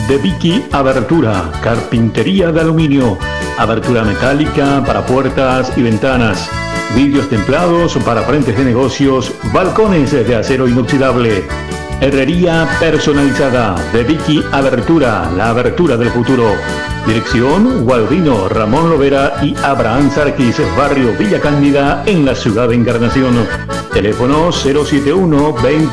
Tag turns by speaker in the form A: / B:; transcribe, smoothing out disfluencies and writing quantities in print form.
A: de Vicky Abertura, carpintería de aluminio, abertura metálica para puertas y ventanas, vidrios templados para frentes de negocios, balcones de acero inoxidable. Herrería personalizada de Vicky Abertura, la abertura del futuro. Dirección Gualdino, Ramón Lovera y Abraham Sarquis, barrio Villa Cándida, en la ciudad de Encarnación. Teléfono 071 20